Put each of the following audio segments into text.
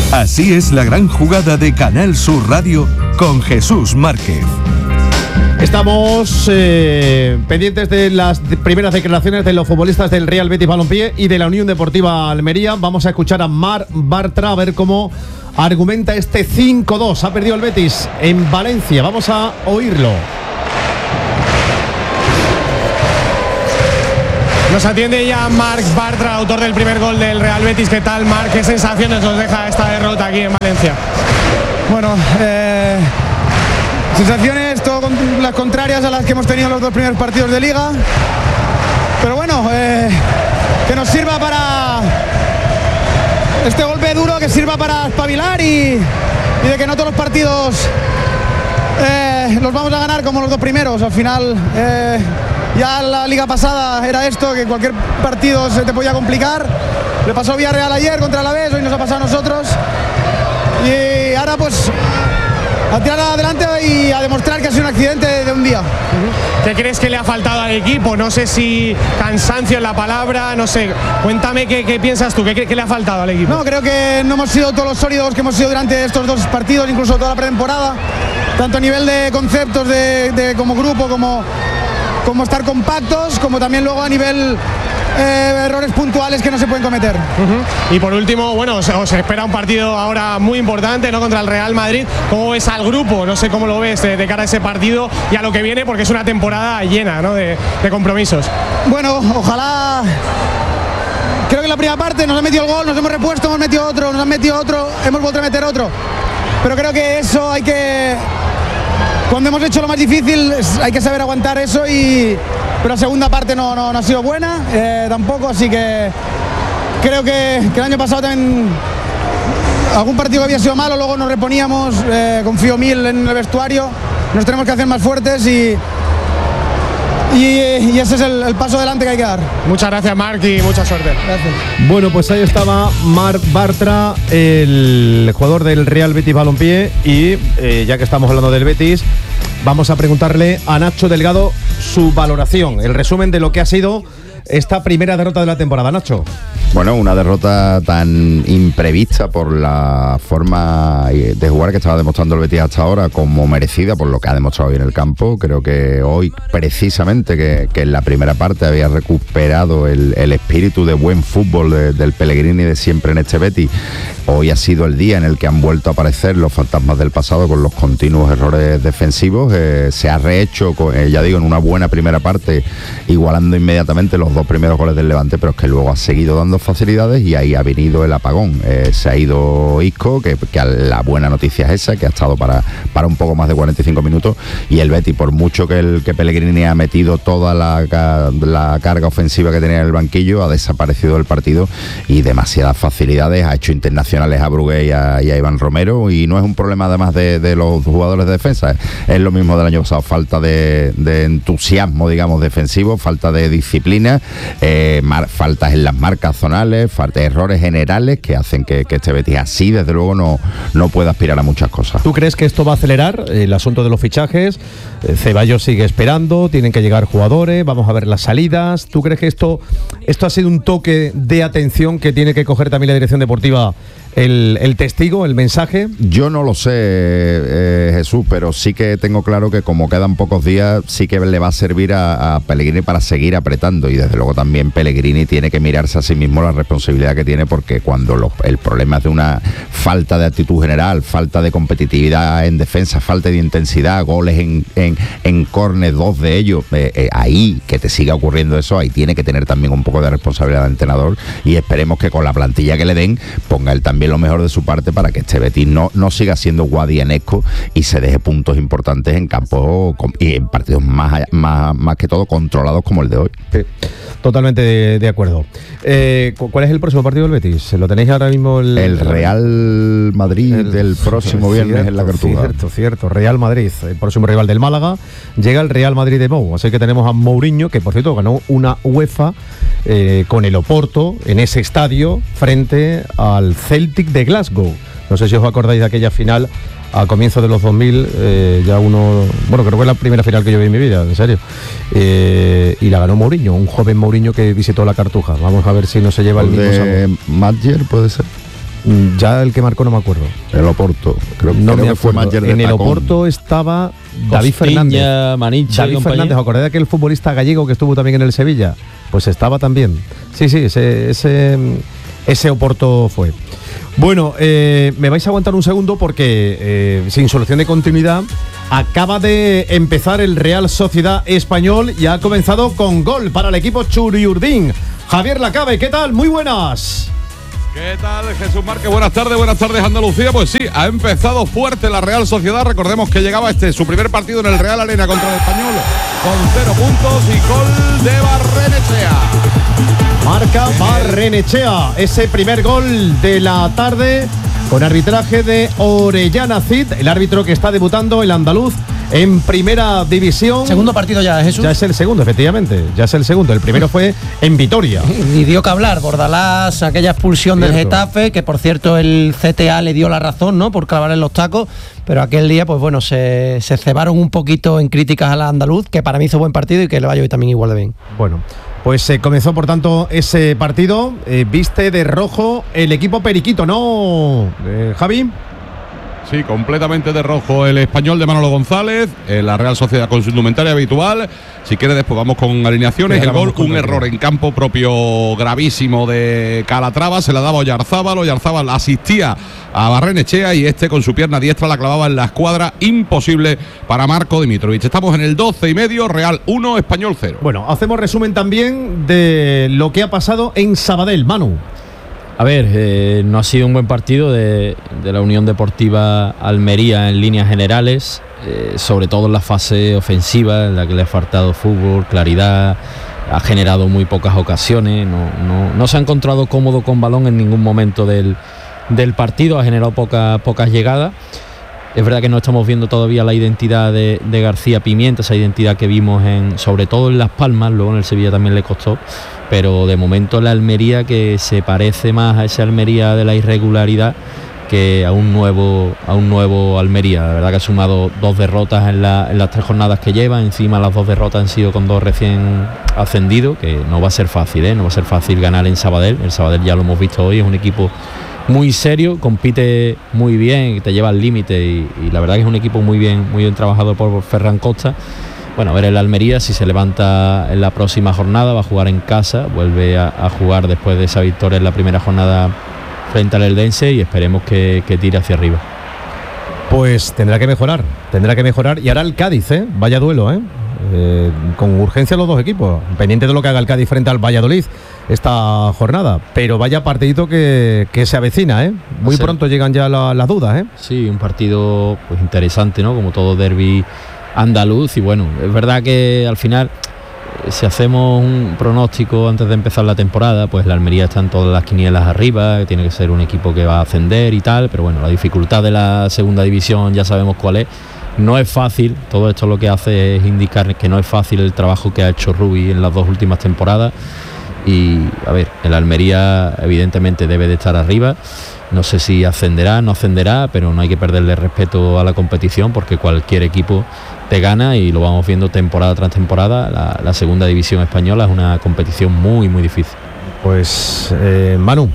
Así es la gran jugada de Canal Sur Radio con Jesús Márquez. Estamos pendientes de las primeras declaraciones de los futbolistas del Real Betis Balompié y de la Unión Deportiva Almería. Vamos a escuchar a Marc Bartra a ver cómo argumenta este 5-2. Ha perdido el Betis en Valencia. Vamos a oírlo. Nos atiende ya Marc Bartra, autor del primer gol del Real Betis. ¿Qué tal, Marc? ¿Qué sensaciones nos deja esta derrota aquí en Valencia? Bueno, sensaciones todo con las contrarias a las que hemos tenido los dos primeros partidos de Liga. Pero bueno, que nos sirva para este golpe duro, que sirva para espabilar y de que no todos los partidos los vamos a ganar como los dos primeros. Al final, ya la liga pasada era esto, que cualquier partido se te podía complicar. Le pasó Villarreal ayer contra el Alavés, hoy nos ha pasado a nosotros. Y ahora pues a tirar adelante y a demostrar que ha sido un accidente de un día. ¿Qué crees que le ha faltado al equipo? No sé si cansancio en la palabra, no sé. Cuéntame qué piensas tú, qué le ha faltado al equipo. No, creo que no hemos sido todos los sólidos que hemos sido durante estos dos partidos, incluso toda la pretemporada. Tanto a nivel de conceptos de como grupo, como estar compactos, como también luego a nivel errores puntuales que no se pueden cometer. Y por último, bueno, os espera un partido ahora muy importante, ¿no?, contra el Real Madrid. ¿Cómo ves al grupo? No sé cómo lo ves de cara a ese partido y a lo que viene, porque es una temporada llena, ¿no?, de compromisos. Bueno, ojalá. Creo que en la primera parte nos han metido el gol, nos hemos repuesto, hemos metido otro, nos han metido otro, hemos vuelto a meter otro. Pero creo que eso hay que... Cuando hemos hecho lo más difícil hay que saber aguantar eso, pero la segunda parte no ha sido buena tampoco, así que creo que el año pasado también algún partido había sido malo, luego nos reponíamos, confío mil en el vestuario, nos tenemos que hacer más fuertes y ese es el paso adelante que hay que dar. Muchas gracias, Marc, y mucha suerte. Gracias. Bueno, pues ahí estaba Marc Bartra, el jugador del Real Betis Balompié, y ya que estamos hablando del Betis, vamos a preguntarle a Nacho Delgado su valoración, el resumen de lo que ha sido esta primera derrota de la temporada. Nacho. Bueno, una derrota tan imprevista por la forma de jugar que estaba demostrando el Betis hasta ahora, como merecida por lo que ha demostrado hoy en el campo. Creo que hoy, precisamente, que en la primera parte había recuperado el espíritu de buen fútbol del Pellegrini de siempre en este Betis. Hoy ha sido el día en el que han vuelto a aparecer los fantasmas del pasado con los continuos errores defensivos. Se ha rehecho, ya digo, en una buena primera parte, igualando inmediatamente los dos primeros goles del Levante, pero es que luego ha seguido dando facilidades y ahí ha venido el apagón. Se ha ido Isco, que la buena noticia es esa, que ha estado para un poco más de 45 minutos, y el Betis, por mucho que Pellegrini ha metido toda la carga ofensiva que tenía en el banquillo, ha desaparecido del partido y demasiadas facilidades, ha hecho internacionales a Brugué y a Iván Romero, y no es un problema además de los jugadores de defensa, es lo mismo del año pasado, falta de entusiasmo, digamos, defensivo, falta de disciplina, faltas en las marcas zonales, falta de errores generales que hacen que este Betis así desde luego no pueda aspirar a muchas cosas. ¿Tú crees que esto va a acelerar el asunto de los fichajes? Ceballos sigue esperando, tienen que llegar jugadores, vamos a ver las salidas. ¿Tú crees que esto ha sido un toque de atención que tiene que coger también la dirección deportiva, el testigo, el mensaje? Yo no lo sé, Jesús, pero sí que tengo claro que como quedan pocos días, sí que le va a servir a Pellegrini para seguir apretando, y desde luego también Pellegrini tiene que mirarse a sí mismo la responsabilidad que tiene, porque cuando el problema es de una falta de actitud general, falta de competitividad en defensa, falta de intensidad, goles en córner, 2 de ellos, ahí que te siga ocurriendo eso, ahí tiene que tener también un poco de responsabilidad del entrenador, y esperemos que con la plantilla que le den ponga él también lo mejor de su parte para que este Betis no siga siendo guadianesco y se deje puntos importantes en campos y en partidos más que todo controlados como el de hoy. Sí, totalmente de acuerdo. ¿Cuál es el próximo partido del Betis? ¿Lo tenéis ahora mismo? El Real Madrid del próximo viernes en la Cartuja. Cierto. Real Madrid, el próximo rival del Málaga. Llega el Real Madrid de Mou, así que tenemos a Mourinho, que por cierto ganó una UEFA con el Oporto en ese estadio frente al Celtic de Glasgow. No sé si os acordáis de aquella final a comienzos de los 2000, creo que es la primera final que yo vi en mi vida, en serio, y la ganó Mourinho, un joven Mourinho que visitó la Cartuja. Vamos a ver si no se lleva el mismo sabor. ¿Madjer puede ser? Ya el que marcó no me acuerdo. El Oporto. Creo No me que fue acuerdo. Mátger de En el tacón. Oporto estaba David Fernández. Maniche, David Fernández, ¿os acordáis de aquel futbolista gallego que estuvo también en el Sevilla? Pues estaba también. Sí, ese Oporto fue. Bueno, me vais a aguantar un segundo porque sin solución de continuidad acaba de empezar el Real Sociedad Español y ha comenzado con gol para el equipo Churiurdín. Javier Lacabe, ¿qué tal? Muy buenas. ¿Qué tal, Jesús Márquez? Buenas tardes Andalucía. Pues sí, ha empezado fuerte la Real Sociedad. Recordemos que llegaba su primer partido en el Real Arena contra el Español con 0 puntos y gol de Barrenechea. Marca Barrenechea, ese primer gol de la tarde con arbitraje de Orellana Cid, el árbitro que está debutando, el andaluz, en primera división. Segundo partido ya, Jesús. Ya es el segundo, efectivamente, ya es el segundo. El primero fue en Vitoria. Y dio que hablar, Bordalás, aquella expulsión del Getafe, que por cierto el CTA le dio la razón, ¿no?, por clavar en los tacos, pero aquel día, pues bueno, se cebaron un poquito en críticas al andaluz, que para mí hizo buen partido y que le vaya hoy también igual de bien. Bueno, pues comenzó por tanto ese partido, viste de rojo el equipo periquito, ¿no, Javi? Sí, completamente de rojo el Español de Manolo González, la Real Sociedad con su indumentaria habitual. Si quiere después vamos con alineaciones. El gol, un error en campo propio gravísimo de Calatrava, se la daba Oyarzábal asistía a Barrenechea y con su pierna diestra la clavaba en la escuadra, imposible para Marco Dimitrovic. Estamos en el 12:30, Real 1, Español 0. Bueno, hacemos resumen también de lo que ha pasado en Sabadell, Manu. A ver, no ha sido un buen partido de la Unión Deportiva Almería en líneas generales, sobre todo en la fase ofensiva, en la que le ha faltado fútbol, claridad, ha generado muy pocas ocasiones, no se ha encontrado cómodo con balón en ningún momento del partido, ha generado pocas llegadas. Es verdad que no estamos viendo todavía la identidad de García Pimienta, esa identidad que vimos sobre todo en Las Palmas, luego en el Sevilla también le costó, pero de momento la Almería que se parece más a esa Almería de la irregularidad que a un nuevo Almería. La verdad que ha sumado 2 derrotas en las 3 jornadas que lleva, encima las 2 derrotas han sido con 2 recién ascendidos, que no va a ser fácil, no va a ser fácil ganar en Sabadell. El Sabadell ya lo hemos visto hoy, es un equipo muy serio, compite muy bien, te lleva al límite y la verdad que es un equipo muy bien trabajado por Ferran Costa. Bueno, a ver el Almería si se levanta en la próxima jornada, va a jugar en casa, vuelve a jugar después de esa victoria en la primera jornada frente al Eldense y esperemos que tire hacia arriba. Pues tendrá que mejorar y ahora el Cádiz, vaya duelo, con urgencia los dos equipos, pendiente de lo que haga el Cádiz frente al Valladolid esta jornada, pero vaya partidito que se avecina, muy pronto llegan ya las dudas, Sí, un partido pues interesante, ¿no?, como todo derbi andaluz. Y bueno, es verdad que al final, si hacemos un pronóstico antes de empezar la temporada, pues la Almería está en todas las quinielas arriba, tiene que ser un equipo que va a ascender y tal, pero bueno, la dificultad de la segunda división ya sabemos cuál es. No es fácil, todo esto lo que hace es indicar que no es fácil el trabajo que ha hecho Rubi en las 2 últimas temporadas. Y a ver, el Almería evidentemente debe de estar arriba, no sé si ascenderá, no ascenderá, pero no hay que perderle respeto a la competición porque cualquier equipo te gana y lo vamos viendo temporada tras temporada. La segunda división española es una competición muy difícil. Pues Manu,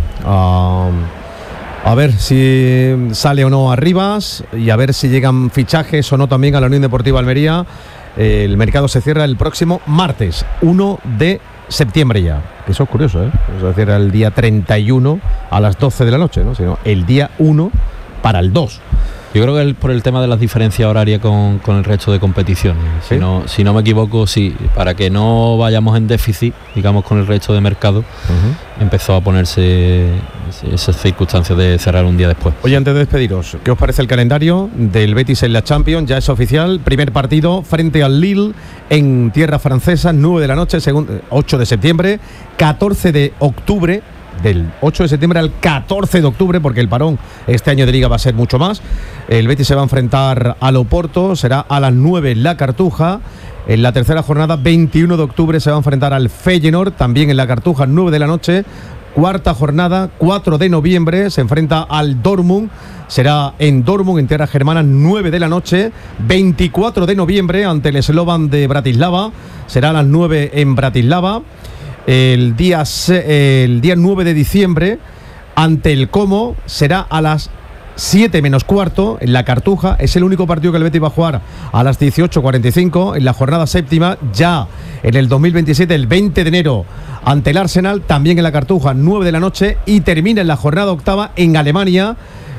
a ver si sale o no Arribas y a ver si llegan fichajes o no también a la Unión Deportiva Almería. El mercado se cierra el próximo martes 1 de septiembre ya. Eso es curioso, Se cierra el día 31 a las 12 de la noche, ¿no? Sino el día 1 para el 2. Yo creo que por el tema de las diferencias horarias con el resto de competiciones. ¿Sí? Si no me equivoco, sí, para que no vayamos en déficit, digamos, con el resto de mercado, empezó a ponerse esas circunstancias de cerrar un día después. Oye, antes de despediros, ¿qué os parece el calendario del Betis en la Champions? Ya es oficial, primer partido frente al Lille en tierra francesa, 9 de la noche, 8 de septiembre, 14 de octubre. Del 8 de septiembre al 14 de octubre, porque el parón este año de Liga va a ser mucho más. El Betis se va a enfrentar al Oporto, será a las 9 en la Cartuja. En la tercera jornada, 21 de octubre, se va a enfrentar al Feyenoord, también en la Cartuja, 9 de la noche. Cuarta jornada, 4 de noviembre, se enfrenta al Dortmund, será en Dortmund, en tierras germanas, 9 de la noche. 24 de noviembre, ante el Slovan de Bratislava, será a las 9 en Bratislava. El día 9 de diciembre ante el Como. Será a las 7 menos cuarto en la Cartuja. Es el único partido que el Betis va a jugar a las 18:45 en la jornada séptima. Ya en el 2027, el 20 de enero, ante el Arsenal, también en la Cartuja, 9 de la noche. Y termina en la jornada octava en Alemania,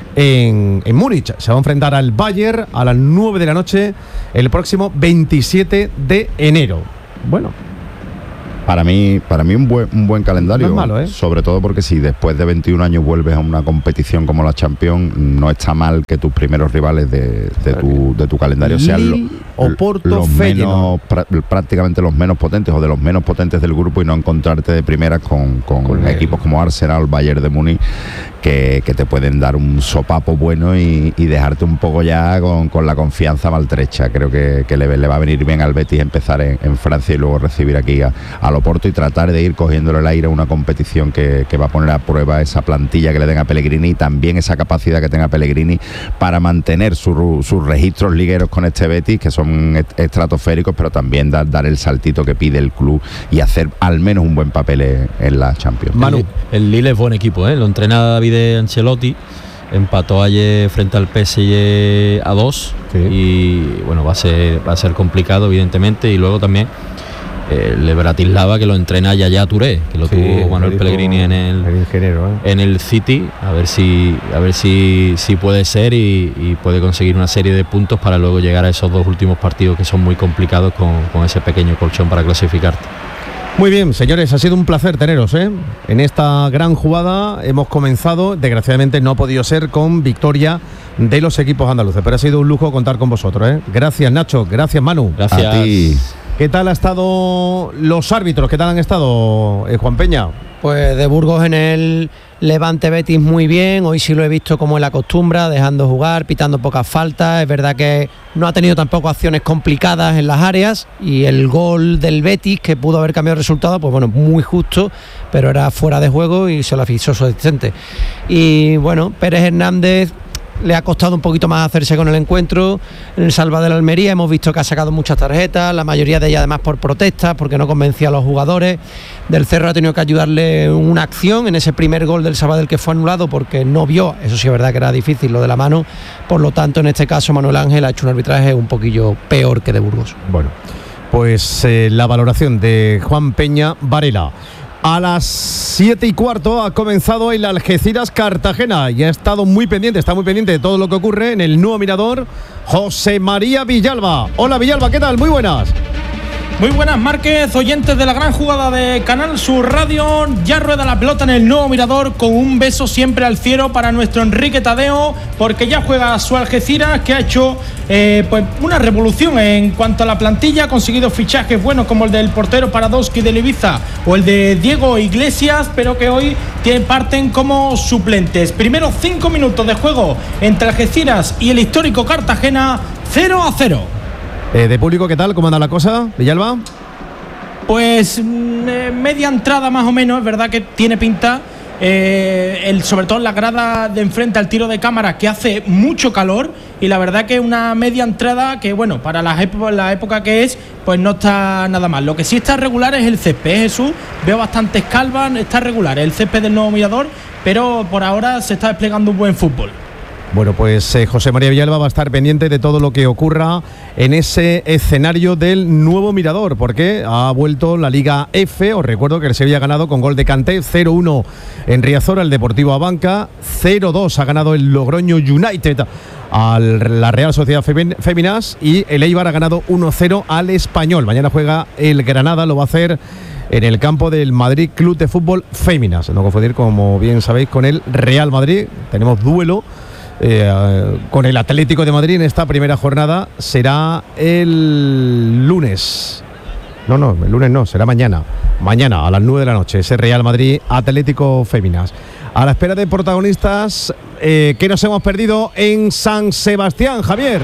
en Múnich. Se va a enfrentar al Bayern a las 9 de la noche el próximo 27 de enero. Bueno, Para mí un buen calendario, no es malo, ¿eh? Sobre todo porque si después de 21 años vuelves a una competición como la Champions, no está mal que tus primeros rivales de tu calendario sean Oporto, los prácticamente los menos potentes o de los menos potentes del grupo, y no encontrarte de primeras con equipos como Arsenal, Bayern de Múnich, que te pueden dar un sopapo bueno y dejarte un poco ya con la confianza maltrecha. Creo que le va a venir bien al Betis empezar en Francia y luego recibir aquí al Oporto y tratar de ir cogiéndole el aire a una competición que va a poner a prueba esa plantilla que le den a Pellegrini y también esa capacidad que tenga Pellegrini para mantener sus registros ligueros con este Betis, que son estratosféricos, pero también dar el saltito que pide el club y hacer al menos un buen papel en la Champions. Manu, el Lille es buen equipo, lo entrena David Ancelotti. Empató ayer frente al PSG a 2, sí. Y bueno, va a ser complicado, evidentemente. Y luego también el Bratislava, que lo entrena Yaya Touré, que lo tuvo Manuel Pellegrini en el City. A ver si puede ser y puede conseguir una serie de puntos para luego llegar a esos dos últimos partidos que son muy complicados con ese pequeño colchón para clasificarte. Muy bien, señores, ha sido un placer teneros, en esta gran jugada. Hemos comenzado, desgraciadamente no ha podido ser con victoria de los equipos andaluces, pero ha sido un lujo contar con vosotros, Gracias, Nacho, gracias, Manu. Gracias a ti. ¿Qué tal ha estado los árbitros? ¿Qué tal han estado, Juan Peña? Pues de Burgos en el Levante Betis muy bien. Hoy sí lo he visto como él acostumbra, dejando jugar, pitando pocas faltas. Es verdad que no ha tenido tampoco acciones complicadas en las áreas, y el gol del Betis, que pudo haber cambiado el resultado, pues bueno, muy justo, pero era fuera de juego y se lo afició su asistente. Y bueno, Pérez Hernández le ha costado un poquito más hacerse con el encuentro. En el Salva de la Almería hemos visto que ha sacado muchas tarjetas, la mayoría de ellas además por protestas, porque no convencía a los jugadores. Del Cerro ha tenido que ayudarle una acción en ese primer gol del Sabadell, que fue anulado porque no vio, eso sí es verdad que era difícil, lo de la mano. Por lo tanto, en este caso Manuel Ángel ha hecho un arbitraje un poquillo peor que de Burgos. Bueno, pues la valoración de Juan Peña Varela. A las 7:15 ha comenzado el Algeciras-Cartagena y está muy pendiente de todo lo que ocurre en el nuevo Mirador, José María Villalba. Hola Villalba, ¿qué tal? Muy buenas. Muy buenas, Márquez, oyentes de la gran jugada de Canal Sur Radio. Ya rueda la pelota en el nuevo Mirador, con un beso siempre al cielo para nuestro Enrique Tadeo, porque ya juega su Algeciras, que ha hecho pues una revolución en cuanto a la plantilla. Ha conseguido fichajes buenos como el del portero Paradowski del Ibiza o el de Diego Iglesias, pero que hoy parten como suplentes. Primeros 5 minutos de juego entre Algeciras y el histórico Cartagena, 0-0. De público, ¿qué tal? ¿Cómo anda la cosa, Villalba? Pues media entrada más o menos, es verdad que tiene pinta. Sobre todo en la grada de enfrente al tiro de cámara, que hace mucho calor, y la verdad que una media entrada que, bueno, para la época que es, pues no está nada mal. Lo que sí está regular es el césped, Jesús. Veo bastantes calvas, está regular el césped del nuevo Mirador, pero por ahora se está desplegando un buen fútbol. Bueno, pues José María Villalba va a estar pendiente de todo lo que ocurra en ese escenario del nuevo Mirador, porque ha vuelto la Liga F. Os recuerdo que el Sevilla ha ganado con gol de Kanté, 0-1 en Riazor al Deportivo Abanca, 0-2 ha ganado el Logroño United a la Real Sociedad Féminas, y el Eibar ha ganado 1-0 al Español. Mañana juega el Granada, lo va a hacer en el campo del Madrid Club de Fútbol Féminas. No confundir, como bien sabéis, con el Real Madrid. Tenemos duelo con el Atlético de Madrid en esta primera jornada. Será el lunes. No, el lunes no, será mañana. Mañana a las 9 de la noche, ese Real Madrid Atlético Féminas. A la espera de protagonistas que nos hemos perdido en San Sebastián, Javier.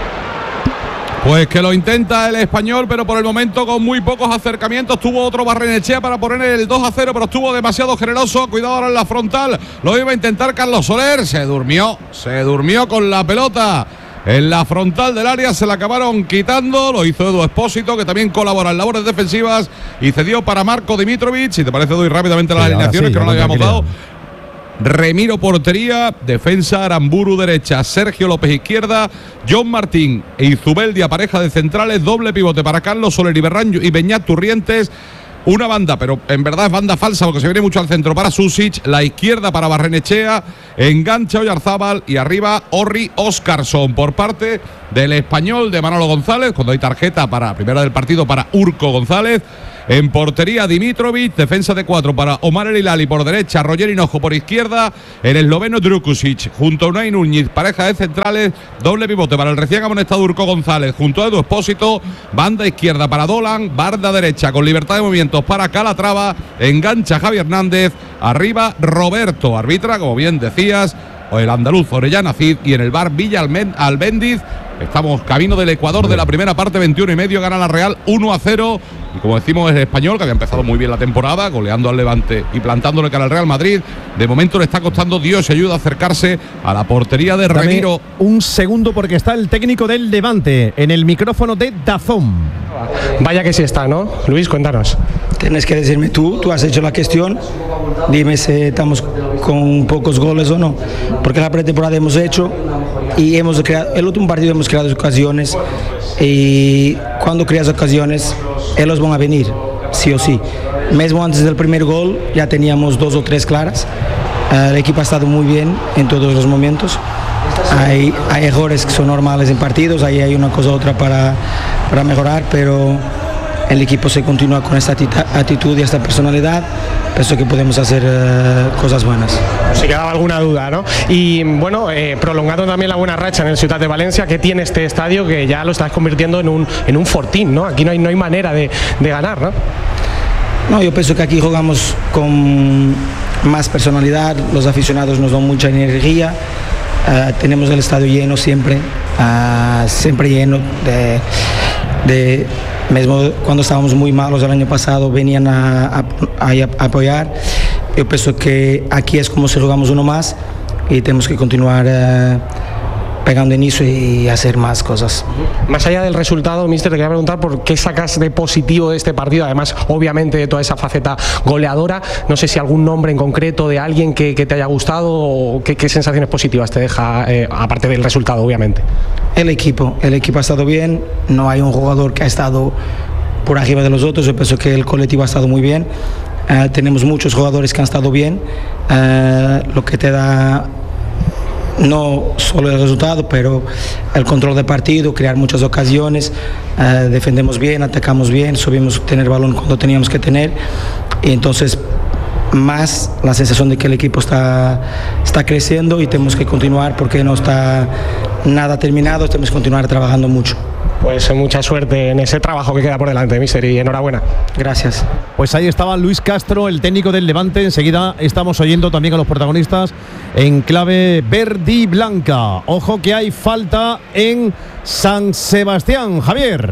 Pues que lo intenta el Español, pero por el momento con muy pocos acercamientos. Tuvo otro Barrenechea para poner el 2-0, pero estuvo demasiado generoso. Cuidado ahora en la frontal. Lo iba a intentar Carlos Soler. Se durmió con la pelota en la frontal del área. Se la acabaron quitando. Lo hizo Edu Expósito, que también colabora en labores defensivas, y cedió para Marco Dimitrovic. Si te parece, doy rápidamente las alineaciones, que no las habíamos dado. Remiro portería, defensa Aramburu derecha, Sergio López izquierda, John Martín e Izubeldia pareja de centrales, doble pivote para Carlos Soler y Beñat Turrientes. Una banda, pero en verdad es banda falsa porque se viene mucho al centro para Susic, la izquierda para Barrenechea, engancha Oyarzábal y arriba Orri Óscarson por parte del Español de Manolo González, cuando hay tarjeta para primera del partido para Urco González. En portería Dimitrovic, defensa de 4 para Omar El Hilali por derecha, Roger Hinojo por izquierda, el esloveno Drukusic junto a Unai Núñez, pareja de centrales, doble pivote para el recién amonestado Urco González junto a Edu Espósito, banda izquierda para Dolan, banda derecha con libertad de movimientos para Calatrava, engancha Javi Hernández, arriba Roberto, arbitra, como bien decías, el andaluz Orellana Cid, y en el bar Villa Albéndiz. Estamos camino del Ecuador de la primera parte, 21:30, gana la Real 1-0. Y como decimos, es el Español, que había empezado muy bien la temporada, goleando al Levante y plantándole cara al Real Madrid. De momento le está costando Dios y ayuda a acercarse a la portería de Remiro. Un segundo, porque está el técnico del Levante en el micrófono de DAZN. Vaya que sí está, ¿no? Luis, cuéntanos. Tienes que decirme tú has hecho la cuestión, dime si estamos con pocos goles o no, porque la pretemporada hemos hecho y hemos creado, el último partido hemos creado ocasiones, y cuando creas ocasiones, ellos van a venir, sí o sí. Mesmo antes del primer gol ya teníamos 2 o 3 claras. El equipo ha estado muy bien en todos los momentos. Hay errores que son normales en partidos, ahí hay una cosa u otra para mejorar, pero el equipo se continúa con esta actitud y esta personalidad. Pienso que podemos hacer cosas buenas. Si quedaba alguna duda, ¿no? Y bueno, prolongando también la buena racha en el Ciutat de Valencia, que tiene este estadio, que ya lo estás convirtiendo en un fortín, ¿no? Aquí no hay manera de ganar, ¿no? No, yo pienso que aquí jugamos con más personalidad, los aficionados nos dan mucha energía, tenemos el estadio lleno siempre, siempre lleno de mesmo cuando estábamos muy malos el año pasado venían a apoyar. Yo pienso que aquí es como si jugamos uno más y tenemos que continuar pegando inicio y hacer más cosas. Más allá del resultado, míster, te quería preguntar por qué sacas de positivo de este partido, además obviamente de toda esa faceta goleadora. No sé si algún nombre en concreto de alguien que te haya gustado o qué sensaciones positivas te deja, aparte del resultado, obviamente. El equipo ha estado bien, no hay un jugador que ha estado por arriba de los otros. Yo pienso que el colectivo ha estado muy bien, tenemos muchos jugadores que han estado bien, lo que te da no solo el resultado, pero el control del partido, crear muchas ocasiones, defendemos bien, atacamos bien, subimos tener balón cuando teníamos que tener, y entonces más la sensación de que el equipo está creciendo y tenemos que continuar porque no está nada terminado, tenemos que continuar trabajando mucho. Pues mucha suerte en ese trabajo que queda por delante, míster, y enhorabuena. Gracias. Pues ahí estaba Luis Castro, el técnico del Levante. Enseguida estamos oyendo también a los protagonistas en clave verde y blanca. Ojo que hay falta en San Sebastián, Javier.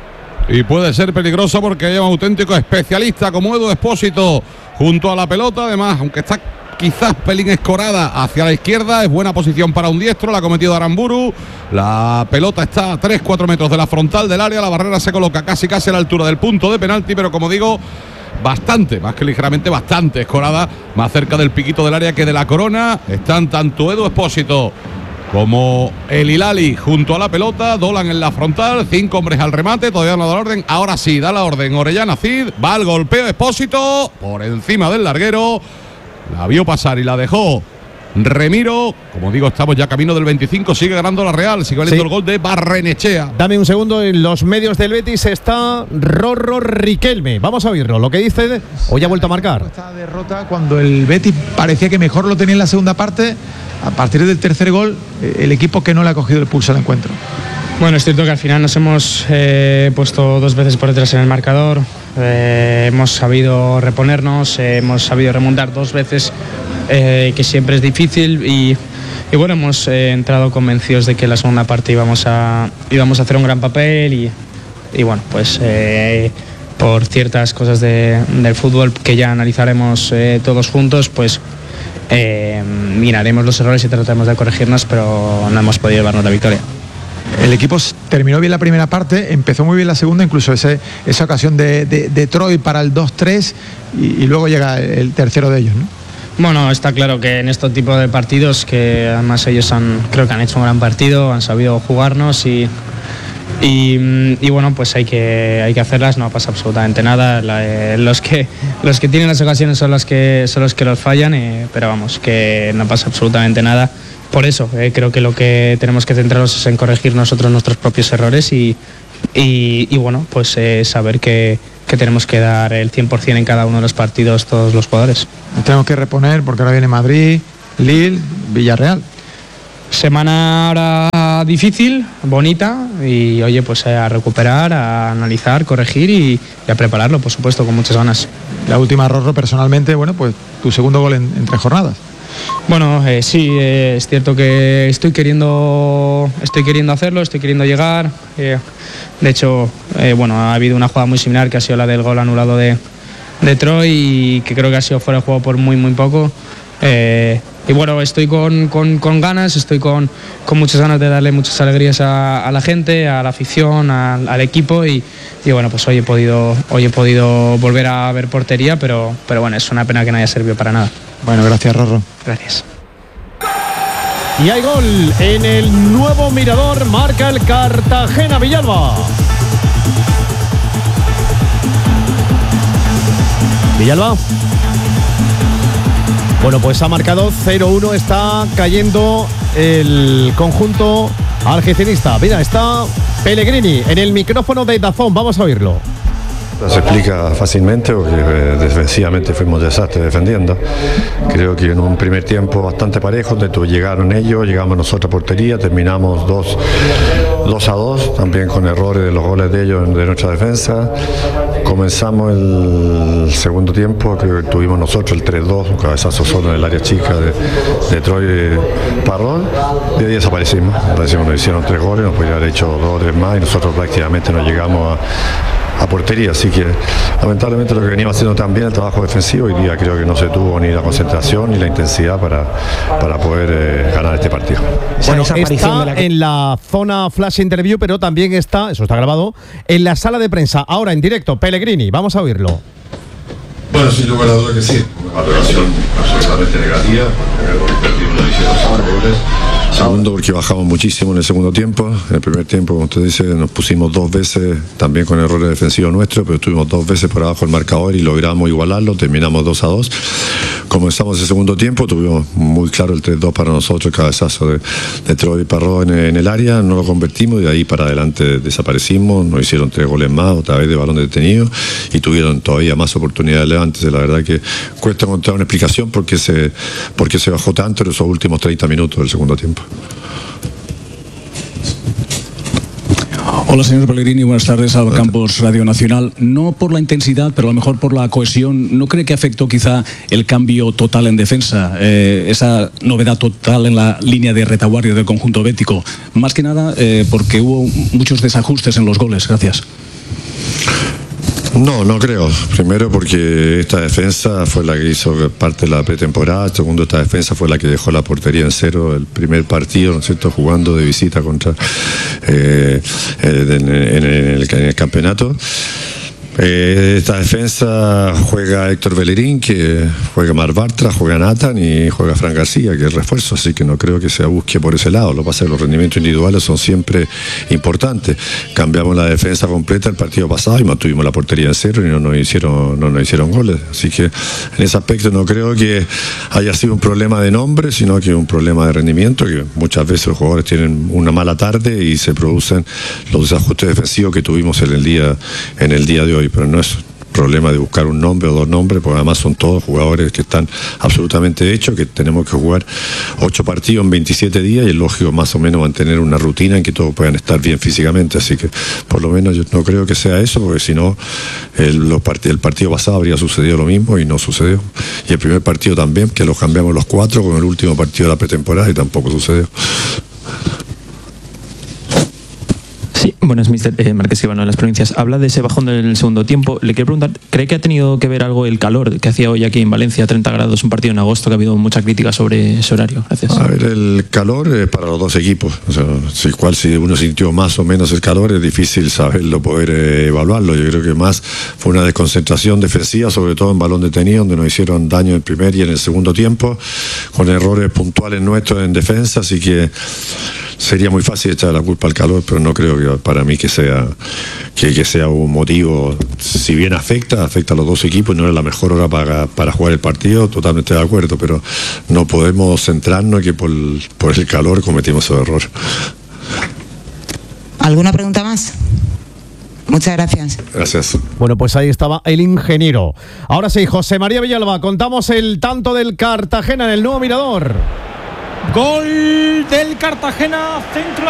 Y puede ser peligroso porque hay un auténtico especialista como Edu Espósito junto a la pelota. Además, aunque está quizás pelín escorada hacia la izquierda, es buena posición para un diestro, la ha cometido Aramburu. La pelota está a 3-4 metros de la frontal del área, la barrera se coloca casi a la altura del punto de penalti, pero como digo, bastante, más que ligeramente, bastante escorada, más cerca del piquito del área que de la corona. Están tanto Edu Espósito como El Hilali junto a la pelota, Dolan en la frontal, 5 hombres al remate, todavía no da la orden, ahora sí da la orden Orellana Cid, va al golpeo Espósito, por encima del larguero, la vio pasar y la dejó Remiro. Como digo, estamos ya camino del 25, sigue ganando la Real, sigue valiendo el gol de Barrenechea. Dame un segundo, en los medios del Betis está Rorro Riquelme, vamos a oírlo, lo que dice, hoy ha vuelto a marcar. Esta derrota, cuando el Betis parecía que mejor lo tenía en la segunda parte, a partir del tercer gol, el equipo que no le ha cogido el pulso al encuentro. Bueno, es cierto que al final nos hemos puesto 2 veces por detrás en el marcador, hemos sabido reponernos, hemos sabido remontar 2 veces, que siempre es difícil y bueno, hemos entrado convencidos de que en la segunda parte íbamos a hacer un gran papel y bueno, pues por ciertas cosas del fútbol que ya analizaremos todos juntos, pues miraremos los errores y trataremos de corregirnos, pero no hemos podido llevarnos la victoria. El equipo terminó bien la primera parte, empezó muy bien la segunda, incluso esa ocasión de Troy para el 2-3 y luego llega el tercero de ellos, ¿no? Bueno, está claro que en estos tipos de partidos, que además ellos creo que han hecho un gran partido, han sabido jugarnos y bueno, pues hay que hacerlas, no pasa absolutamente nada. Los que tienen las ocasiones son los que los fallan, pero vamos, que no pasa absolutamente nada. Por eso creo que lo que tenemos que centrarnos es en corregir nosotros nuestros propios errores y bueno, pues saber que tenemos que dar el 100% en cada uno de los partidos todos los jugadores. Tenemos que reponer porque ahora viene Madrid, Lille, Villarreal. Semana ahora difícil, bonita y oye, pues a recuperar, a analizar, corregir y a prepararlo, por supuesto, con muchas ganas. La última, Rorro, personalmente, bueno, pues tu segundo gol en 3 jornadas. Bueno, sí, es cierto que estoy queriendo hacerlo, estoy queriendo llegar. De hecho, bueno, ha habido una jugada muy similar que ha sido la del gol anulado de Troy y que creo que ha sido fuera de juego por muy poco. Y bueno, estoy con ganas, estoy con muchas ganas de darle muchas alegrías a la gente, a la afición, al equipo y bueno, pues hoy he podido volver a ver portería, pero bueno, es una pena que no haya servido para nada. Bueno, gracias, Rorro. Gracias. Y hay gol en el nuevo Mirador, marca el Cartagena Villalba. Villalba. Bueno, pues ha marcado 0-1, está cayendo el conjunto algecinista. Mira, está Pellegrini en el micrófono de DAZN, vamos a oírlo. Se explica fácilmente porque defensivamente fuimos desastres defendiendo. Creo que en un primer tiempo bastante parejo, llegaron ellos, llegamos nosotros a portería, terminamos 2-2, también con errores de los goles de ellos de nuestra defensa. Comenzamos el segundo tiempo, que tuvimos nosotros el 3-2, un cabezazo solo en el área chica de Troy Parrón, y ahí desaparecimos. Nos hicieron 3 goles, nos podrían haber hecho 2 o 3 más y nosotros prácticamente no llegamos a portería, así que lamentablemente lo que veníamos haciendo también el trabajo defensivo, hoy día creo que no se tuvo ni la concentración ni la intensidad para poder ganar este partido. Bueno, está en la zona flash interview, pero también está, eso está grabado, en la sala de prensa, ahora en directo, Pellegrini, vamos a oírlo. Bueno, sin lugar a duda que sí, una relación absolutamente negativa, porque perdimos una visión de goles. Segundo, porque bajamos muchísimo en el segundo tiempo. En el primer tiempo, como usted dice, nos pusimos 2 veces, también con errores defensivos nuestros, pero estuvimos 2 veces por abajo del marcador y logramos igualarlo, terminamos 2-2. Comenzamos el segundo tiempo, tuvimos muy claro el 3-2 para nosotros, el cabezazo de Troy Parrón en el área, no lo convertimos y de ahí para adelante desaparecimos, nos hicieron 3 goles más, otra vez de balón detenido y tuvieron todavía más oportunidades de Levante. La verdad que cuesta encontrar una explicación porque se bajó tanto en esos últimos 30 minutos del segundo tiempo. Hola, señor Pellegrini, buenas tardes, Álvaro Campos, Radio Nacional. No por la intensidad, pero a lo mejor por la cohesión, ¿no cree que afectó quizá el cambio total en defensa, esa novedad total en la línea de retaguardia del conjunto bético? Más que nada porque hubo muchos desajustes en los goles. Gracias. No creo. Primero porque esta defensa fue la que hizo parte de la pretemporada. Segundo, esta defensa fue la que dejó la portería en 0 el primer partido, ¿no es cierto?, jugando de visita contra en el campeonato. Esta defensa juega Héctor Bellerín, que juega Mar Bartra, juega Nathan y juega Fran García, que es refuerzo, así que no creo que se busque por ese lado. Lo que pasa es que los rendimientos individuales son siempre importantes. Cambiamos la defensa completa el partido pasado y mantuvimos la portería en 0 y no nos hicieron goles. Así que en ese aspecto no creo que haya sido un problema de nombre, sino que un problema de rendimiento, que muchas veces los jugadores tienen una mala tarde y se producen los desajustes defensivos que tuvimos en el día de hoy. Pero no es problema de buscar un nombre o 2 nombres, porque además son todos jugadores que están absolutamente hechos, que tenemos que jugar 8 partidos en 27 días y es lógico más o menos mantener una rutina en que todos puedan estar bien físicamente, así que por lo menos yo no creo que sea eso, porque si no el partido pasado habría sucedido lo mismo y no sucedió, y el primer partido también, que los cambiamos los 4 con el último partido de la pretemporada y tampoco sucedió. Sí, Buenas, mister Márquez Silvano de las Provincias. Habla de ese bajón del segundo tiempo. Le quiero preguntar, ¿cree que ha tenido que ver algo el calor que hacía hoy aquí en Valencia, 30 grados, un partido en agosto, que ha habido mucha crítica sobre ese horario? Gracias. A ver, el calor es para los dos equipos. O sea, si uno sintió más o menos el calor, es difícil saberlo, poder evaluarlo. Yo creo que más fue una desconcentración defensiva, sobre todo en balón detenido, donde nos hicieron daño en el primer y en el segundo tiempo, con errores puntuales nuestros en defensa, así que sería muy fácil echar la culpa al calor, pero no creo que para mí que sea un motivo. Si bien afecta a los dos equipos, no es la mejor hora para jugar el partido, totalmente de acuerdo, pero no podemos centrarnos que por el calor cometimos ese error. ¿Alguna pregunta más? Muchas gracias. Gracias. Bueno, pues ahí estaba el ingeniero. Ahora sí, José María Villalba, contamos el tanto del Cartagena en el Nuevo Mirador. Gol del Cartagena, centro